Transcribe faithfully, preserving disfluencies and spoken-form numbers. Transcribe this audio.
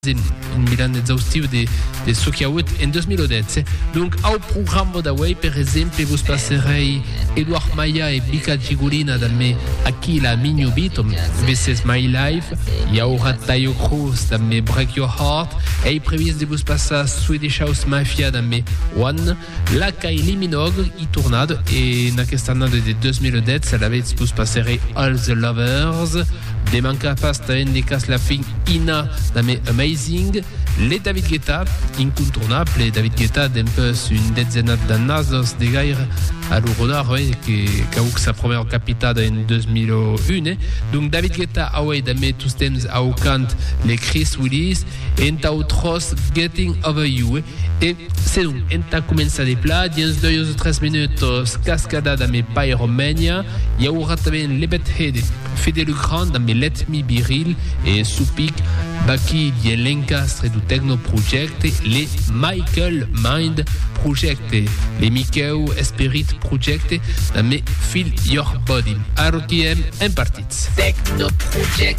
in Milan exhaustiu de, de Sokiaout en deux mille dix. Donc, au programme d'Away, per exemple, vous passerez Edouard Maya et Bika Gigulina també aquí la Minho Beat, This is My Life. Il y aura Tayo Cruz també Break Your Heart. Et previst de vous passer Swedish House Mafia també One. La Kylie Minogue i tornado. Et en aquesta année de deux mille dix, la vez vous passerez All the Lovers. De manca pasta en de cas la fin Ina també Amazing. Les David Guetta, incontournable. David Guetta d'un peu une dizaine d'années de gaire à l'Eurodar, ouais, qui a eu sa première capitale en deux mille un. Eh? Donc David Guetta a eu d'aimer tous temps à Ocant les Chris Willis et en outros Getting Over You. Eh? Et c'est donc, on a commencé des plats, dans deux ou trois minutes, cascada dans mes Pyromania. Il y aura també les Bedhead, Fede le Grand dans mes Let Me Be Real et Soupik. Baki di l'encastre du Techno Project, les Michael Mind Project, les Mikeu Spirit Project, mais Feel Your Body. R T M en partie. Techno Project.